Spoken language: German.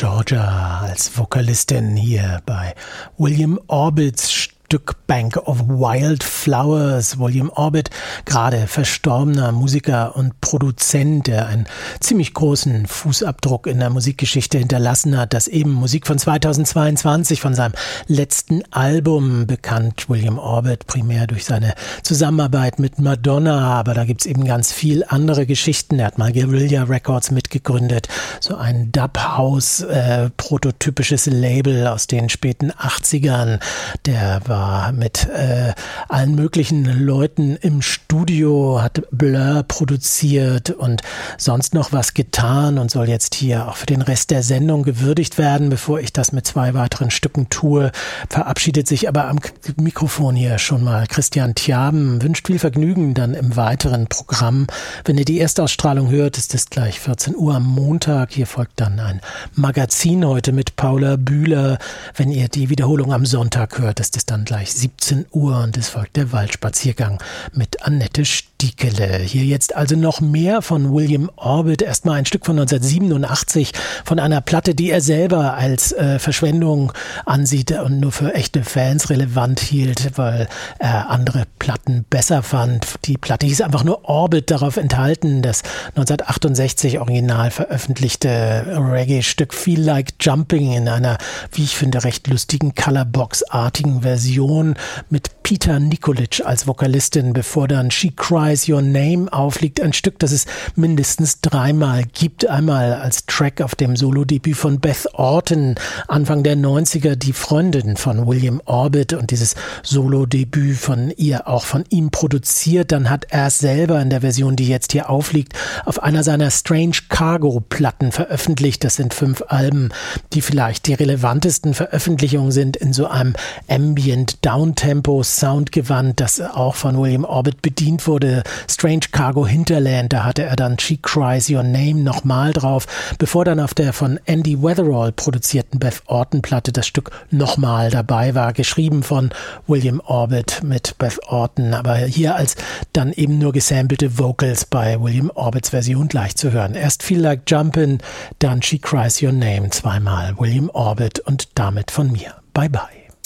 Georgia als Vokalistin hier bei William Orbits Stück Bank of Wildflowers. William Orbit, gerade verstorbener Musiker und Produzent, der einen ziemlich großen Fußabdruck in der Musikgeschichte hinterlassen hat. Das eben Musik von 2022, von seinem letzten Album, bekannt William Orbit primär durch seine Zusammenarbeit mit Madonna, aber da gibt's eben ganz viel andere Geschichten. Er hat mal Guerrilla Records mitgegründet, so ein Dub-House, prototypisches Label aus den späten 80ern. Der war mit allen möglichen Leuten im Studio, hat Blur produziert und sonst noch was getan und soll jetzt hier auch für den Rest der Sendung gewürdigt werden. Bevor ich das mit 2 weiteren Stücken tue, verabschiedet sich aber am Mikrofon hier schon mal Christian Tjaben. Wünscht viel Vergnügen dann im weiteren Programm. Wenn ihr die Erstausstrahlung hört, ist es gleich 14 Uhr am Montag. Hier folgt dann ein Magazin heute mit Paula Bühler. Wenn ihr die Wiederholung am Sonntag hört, ist es dann gleich 17 Uhr und es folgt der Waldspaziergang mit Annette Stiekele. Hier jetzt also noch mehr von William Orbit. Erstmal ein Stück von 1987 von einer Platte, die er selber als Verschwendung ansieht und nur für echte Fans relevant hielt, weil er andere Platten besser fand. Die Platte hieß einfach nur Orbit, darauf enthalten das 1968 original veröffentlichte Reggae-Stück Feel Like Jumping in einer, wie ich finde, recht lustigen Colorbox-artigen Version mit Peter Nikolic als Vokalistin, bevor dann She Cries Your Name aufliegt. Ein Stück, das es mindestens 3-mal gibt. Einmal als Track auf dem Solo-Debüt von Beth Orton, Anfang der 90er, die Freundin von William Orbit, und dieses Solo-Debüt von ihr, auch von ihm produziert. Dann hat er es selber in der Version, die jetzt hier aufliegt, auf einer seiner Strange Cargo-Platten veröffentlicht. Das sind 5 Alben, die vielleicht die relevantesten Veröffentlichungen sind in so einem Ambient Downtempo-Soundgewand, das auch von William Orbit bedient wurde. Strange Cargo Hinterland, da hatte er dann She Cries Your Name nochmal drauf, bevor dann auf der von Andy Weatherall produzierten Beth Orton-Platte das Stück nochmal dabei war, geschrieben von William Orbit mit Beth Orton, aber hier als dann eben nur gesampelte Vocals bei William Orbits Version gleich zu hören. Erst Feel Like Jumpin', dann She Cries Your Name, 2-mal William Orbit und damit von mir. Bye bye.